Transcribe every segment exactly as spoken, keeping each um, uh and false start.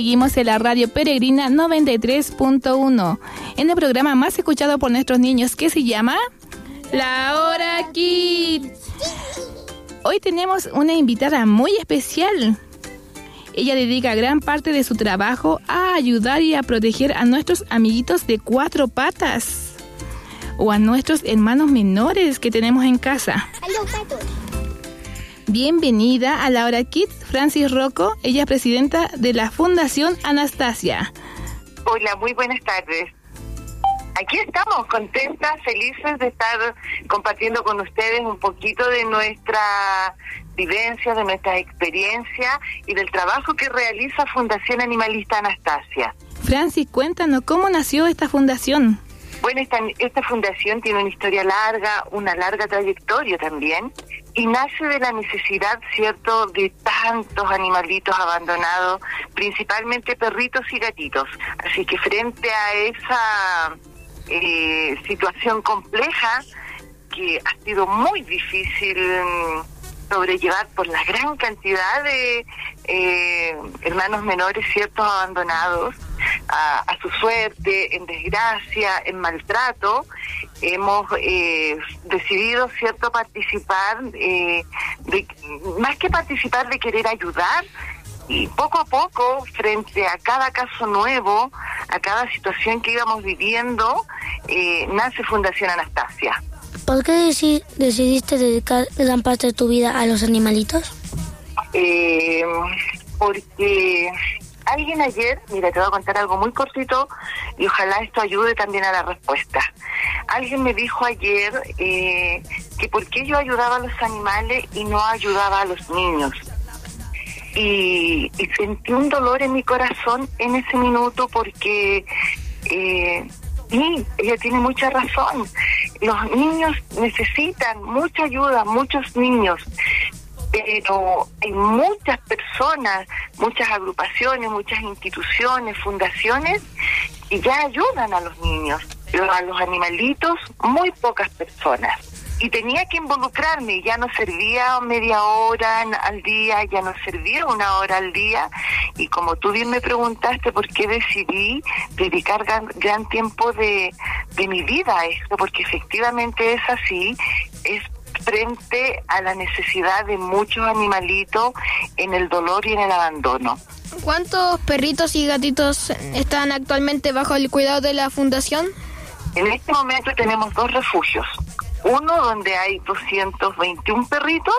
seguimos en la radio Peregrina noventa y tres punto uno, en el programa más escuchado por nuestros niños, que se llama La Hora Kids. Hoy tenemos una invitada muy especial. Ella dedica gran parte de su trabajo a ayudar y a proteger a nuestros amiguitos de cuatro patas o a nuestros hermanos menores que tenemos en casa. Bienvenida a La Hora Kids, Francis Rocco. Ella es presidenta de la Fundación Anastasia. Hola, muy buenas tardes. Aquí estamos, contentas, felices de estar compartiendo con ustedes un poquito de nuestra vivencia, de nuestra experiencia y del trabajo que realiza Fundación Animalista Anastasia. Francis, cuéntanos, ¿cómo nació esta fundación? Bueno, esta, esta fundación tiene una historia larga, una larga trayectoria también, y nace de la necesidad, ¿cierto?, de tantos animalitos abandonados, principalmente perritos y gatitos. Así que frente a esa eh, situación compleja, que ha sido muy difícil sobrellevar por la gran cantidad de eh, hermanos menores, ciertos, abandonados a, a su suerte, en desgracia, en maltrato, hemos eh, decidido, cierto, participar, eh, de, más que participar, de querer ayudar, y poco a poco, frente a cada caso nuevo, a cada situación que íbamos viviendo, eh, nace Fundación Anastasia. ¿Por qué deci- decidiste dedicar gran parte de tu vida a los animalitos? Eh, porque alguien ayer, mira, te voy a contar algo muy cortito y ojalá esto ayude también a la respuesta. Alguien me dijo ayer eh, que por qué yo ayudaba a los animales y no ayudaba a los niños. Y, y sentí un dolor en mi corazón en ese minuto porque eh, sí, ella tiene mucha razón. Los niños necesitan mucha ayuda, muchos niños, pero hay muchas personas, muchas agrupaciones, muchas instituciones, fundaciones que ya ayudan a los niños, pero a los animalitos muy pocas personas. Y tenía que involucrarme, ya no servía media hora al día, ya no servía una hora al día, y como tú bien me preguntaste por qué decidí dedicar gran, gran tiempo de, de mi vida a esto, porque efectivamente es así, es frente a la necesidad de muchos animalitos en el dolor y en el abandono. ¿Cuántos perritos y gatitos están actualmente bajo el cuidado de la fundación? En este momento tenemos dos refugios. Uno donde hay doscientos veintiún perritos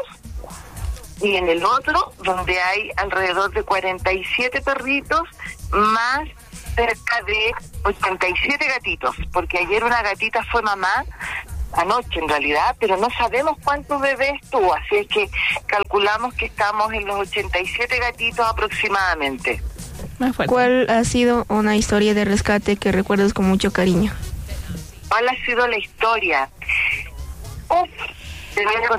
y en el otro donde hay alrededor de cuarenta y siete perritos más cerca de ochenta y siete gatitos, porque ayer una gatita fue mamá, anoche en realidad, pero no sabemos cuántos bebés tuvo, así es que calculamos que estamos en los ochenta y siete gatitos aproximadamente. ¿Cuál ha sido una historia de rescate que recuerdas con mucho cariño? ¿Cuál ha sido la historia? Uf, te voy a